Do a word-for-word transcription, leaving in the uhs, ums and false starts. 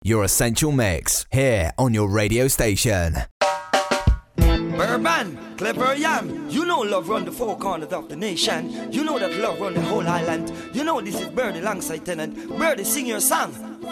your essential mix, here on your radio station. Urban, clever yam. You know love run the four corners of the nation. You know that love run the whole island. You know this is Birdie alongside Tenant. Birdie, sing your song.